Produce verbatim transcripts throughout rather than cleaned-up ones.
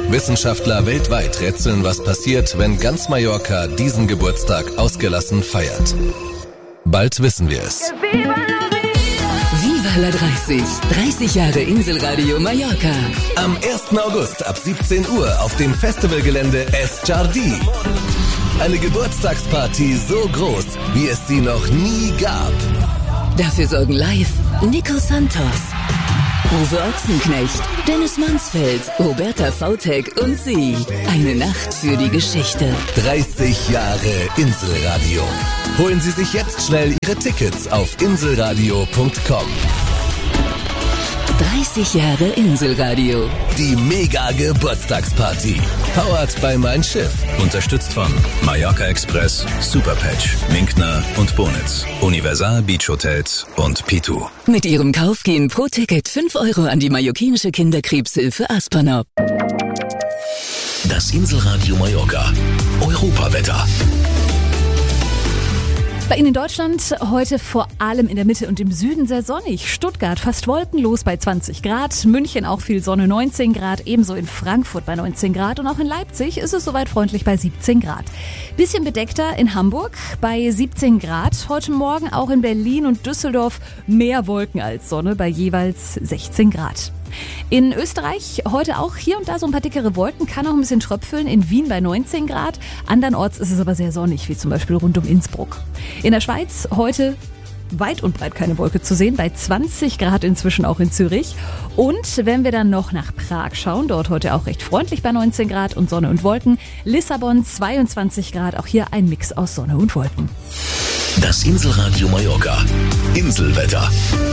Wissenschaftler weltweit rätseln, was passiert, wenn ganz Mallorca diesen Geburtstag ausgelassen feiert. Bald wissen wir es. Viva la dreißig. dreißig Jahre Inselradio Mallorca. Am ersten August ab siebzehn Uhr auf dem Festivalgelände Es Jardí. Eine Geburtstagsparty so groß, wie es sie noch nie gab. Dafür sorgen live Nico Santos, Uwe Ochsenknecht, Dennis Mansfeld, Roberta Vautek und sie. Eine Nacht für die Geschichte. dreißig Jahre Inselradio. Holen Sie sich jetzt schnell Ihre Tickets auf inselradio punkt com. dreißig Jahre Inselradio. Die Mega-Geburtstagsparty. Powered by Mein Schiff. Unterstützt von Mallorca Express, Superpatch, Minkner und Bonitz, Universal Beach Hotels und Pitu. Mit ihrem Kauf gehen pro Ticket fünf Euro an die mallorquinische Kinderkrebshilfe Aspernop. Das Inselradio Mallorca. Europawetter. Bei Ihnen in Deutschland heute vor allem in der Mitte und im Süden sehr sonnig. Stuttgart fast wolkenlos bei zwanzig Grad, München auch viel Sonne neunzehn Grad, ebenso in Frankfurt bei neunzehn Grad und auch in Leipzig ist es soweit freundlich bei siebzehn Grad. Bisschen bedeckter in Hamburg bei siebzehn Grad, heute Morgen auch in Berlin und Düsseldorf mehr Wolken als Sonne bei jeweils sechzehn Grad. In Österreich heute auch hier und da so ein paar dickere Wolken, kann auch ein bisschen tröpfeln. In Wien bei neunzehn Grad. Andernorts ist es aber sehr sonnig, wie zum Beispiel rund um Innsbruck. In der Schweiz heute weit und breit keine Wolke zu sehen, bei zwanzig Grad inzwischen auch in Zürich. Und wenn wir dann noch nach Prag schauen, dort heute auch recht freundlich bei neunzehn Grad und Sonne und Wolken. Lissabon zweiundzwanzig Grad, auch hier ein Mix aus Sonne und Wolken. Das Inselradio Mallorca. Inselwetter.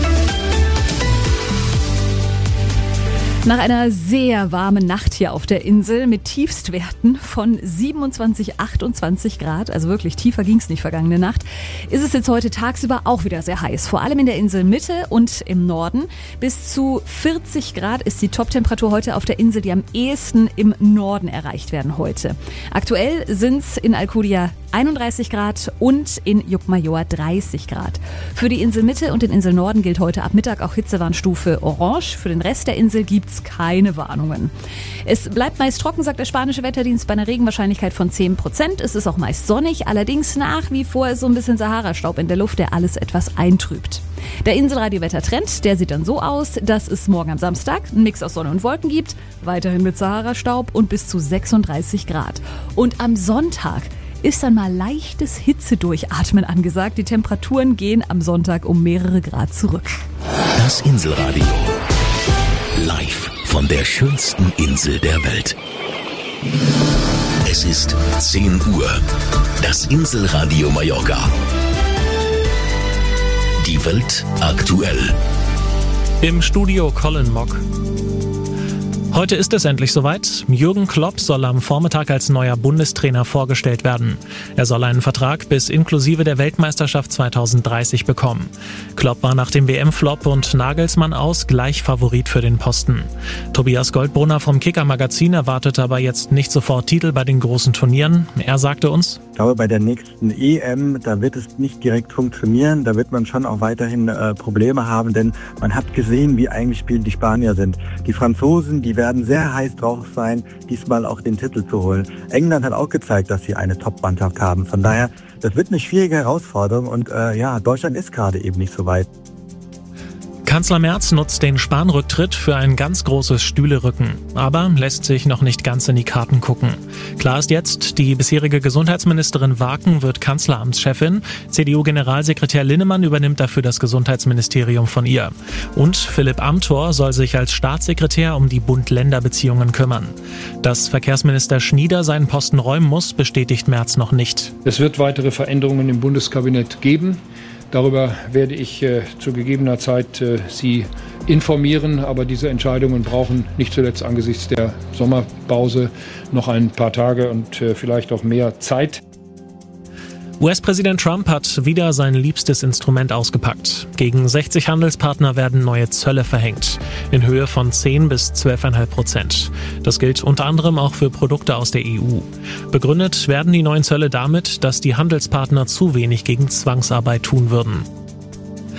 Nach einer sehr warmen Nacht hier auf der Insel mit Tiefstwerten von siebenundzwanzig, achtundzwanzig Grad, also wirklich tiefer ging es nicht vergangene Nacht, ist es jetzt heute tagsüber auch wieder sehr heiß. Vor allem in der Inselmitte und im Norden. Bis zu vierzig Grad ist die Toptemperatur heute auf der Insel, die am ehesten im Norden erreicht werden heute. Aktuell sind es in Alcudia einunddreißig Grad und in Yucmayoa dreißig Grad. Für die Inselmitte und den Inselnorden gilt heute ab Mittag auch Hitzewarnstufe Orange. Für den Rest der Insel gibt's keine Warnungen. Es bleibt meist trocken, sagt der spanische Wetterdienst, bei einer Regenwahrscheinlichkeit von zehn Prozent. Es ist auch meist sonnig, allerdings nach wie vor ist so ein bisschen Sahara-Staub in der Luft, der alles etwas eintrübt. Der Inselradio-Wettertrend, der sieht dann so aus, dass es morgen am Samstag einen Mix aus Sonne und Wolken gibt, weiterhin mit Sahara-Staub und bis zu sechsunddreißig Grad. Und am Sonntag ist dann mal leichtes Hitzedurchatmen angesagt. Die Temperaturen gehen am Sonntag um mehrere Grad zurück. Das Inselradio. Live von der schönsten Insel der Welt. Es ist zehn Uhr. Das Inselradio Mallorca. Die Welt aktuell. Im Studio Colin Mock. Heute ist es endlich soweit. Jürgen Klopp soll am Vormittag als neuer Bundestrainer vorgestellt werden. Er soll einen Vertrag bis inklusive der Weltmeisterschaft zweitausenddreißig bekommen. Klopp war nach dem W M-Flop und Nagelsmann aus gleich Favorit für den Posten. Tobias Goldbrunner vom Kicker-Magazin erwartet aber jetzt nicht sofort Titel bei den großen Turnieren. Er sagte uns: Ich glaube, bei der nächsten E M, da wird es nicht direkt funktionieren. Da wird man schon auch weiterhin äh, Probleme haben, denn man hat gesehen, wie eingespielt die Spanier sind. Die Franzosen, die werden sehr heiß drauf sein, diesmal auch den Titel zu holen. England hat auch gezeigt, dass sie eine Top-Mannschaft haben. Von daher, das wird eine schwierige Herausforderung und äh, ja, Deutschland ist gerade eben nicht so weit. Kanzler Merz nutzt den Spahn-Rücktritt für ein ganz großes Stühlerücken, aber lässt sich noch nicht ganz in die Karten gucken. Klar ist jetzt, die bisherige Gesundheitsministerin Waken wird Kanzleramtschefin, C D U-Generalsekretär Linnemann übernimmt dafür das Gesundheitsministerium von ihr. Und Philipp Amthor soll sich als Staatssekretär um die Bund-Länder-Beziehungen kümmern. Dass Verkehrsminister Schnieder seinen Posten räumen muss, bestätigt Merz noch nicht. Es wird weitere Veränderungen im Bundeskabinett geben. Darüber werde ich äh, zu gegebener Zeit äh, Sie informieren, aber diese Entscheidungen brauchen nicht zuletzt angesichts der Sommerpause noch ein paar Tage und äh, vielleicht auch mehr Zeit. U S-Präsident Trump hat wieder sein liebstes Instrument ausgepackt. Gegen sechzig Handelspartner werden neue Zölle verhängt, in Höhe von zehn bis zwölf Komma fünf Prozent. Das gilt unter anderem auch für Produkte aus der E U. Begründet werden die neuen Zölle damit, dass die Handelspartner zu wenig gegen Zwangsarbeit tun würden.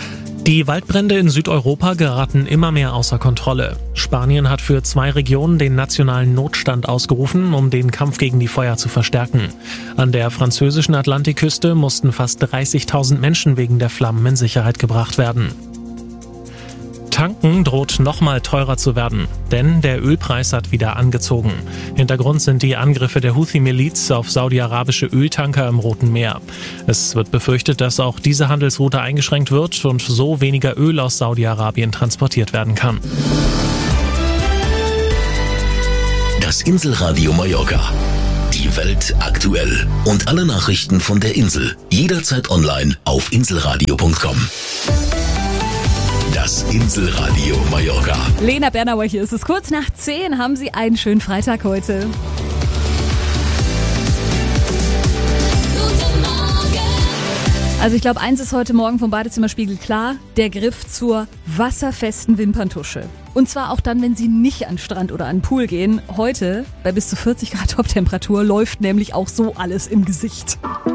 Die Waldbrände in Südeuropa geraten immer mehr außer Kontrolle. Spanien hat für zwei Regionen den nationalen Notstand ausgerufen, um den Kampf gegen die Feuer zu verstärken. An der französischen Atlantikküste mussten fast dreißigtausend Menschen wegen der Flammen in Sicherheit gebracht werden. Tanken droht nochmal teurer zu werden, denn der Ölpreis hat wieder angezogen. Hintergrund sind die Angriffe der Houthi-Miliz auf saudi-arabische Öltanker im Roten Meer. Es wird befürchtet, dass auch diese Handelsroute eingeschränkt wird und so weniger Öl aus Saudi-Arabien transportiert werden kann. Das Inselradio Mallorca. Die Welt aktuell. Und alle Nachrichten von der Insel. Jederzeit online auf inselradio punkt com. Das Inselradio Mallorca. Lena Bernauer hier. Es ist kurz nach zehn. Haben Sie einen schönen Freitag heute. Also ich glaube, eins ist heute Morgen vom Badezimmerspiegel klar. Der Griff zur wasserfesten Wimperntusche. Und zwar auch dann, wenn Sie nicht an den Strand oder an den Pool gehen. Heute, bei bis zu vierzig Grad Toptemperatur, läuft nämlich auch so alles im Gesicht.